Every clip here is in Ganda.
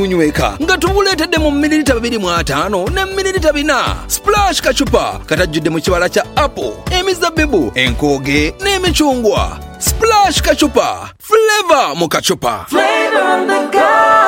unyweka nga tubuleetedde mu mililita 2.5 ne mililita 4. Splash kachupa katajjudde mu kibala kya apple, emizabbibu, enkooge n'emicungwa. Splash kachupa, flavor mu kachupa. Flavor on the go.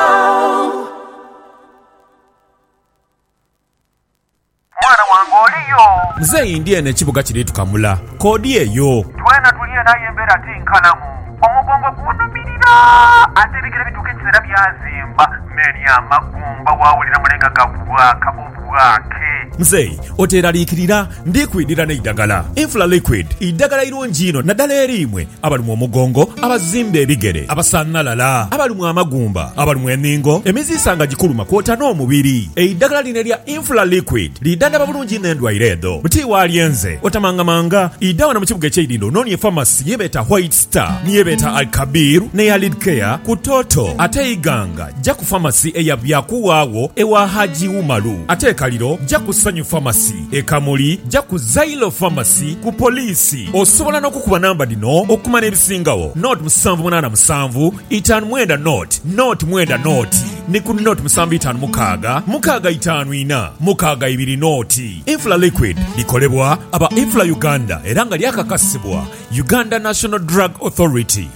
Mwana wangu oliyo. Mzee ndiye ne kibuga kiri tukamula. Kodi eyo. Twena tuliye naye embeera tinkalamu. Omugongo gunumirira. Ate ebigere bituuka ekiseera byazimba. Meri amagumba wawulira mulenga gabwaka obwake. Mzee oteraliikirira ndikwidira n'eddagala. Infla Liquid iddagala irungi ino naddala erimwe abalimu omugongo, abazimba ebigere, abasannalala, abalimu amagumba, abalimu enningo, emiziisanga gikuluma kwota n'omubiri. Eddagala lino lya Infla Liquid liddandaba bulungi n'endwaire ezo. Buti walyenze otamangamanga iddawana mu kibuga eky'erindo noonye pharmacy yebeeta White Star niyebeeta Al-Kabir ne ya Lidcare ku Toto ate iganga jja ku pharmacy eya byakuwaawo ewa Haji Umaru ate kaliro jja ku Sanyu Pharmacy ekamuli jja ku Zailo Pharmacy ku Poliisi. Osobola n'okukuba namba dino okumana ebisingawo Note 787 5 Note ne ku Note 756 654 6 Note. Infla Liquid likolebwa aba Infla Uganda era nga lyakakasibwa Uganda National Drug Authority.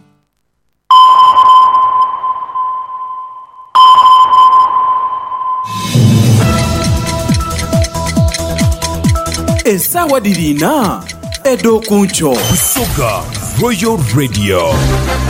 Essaawa dirina Edo Kuncho Busoga Royal Radio.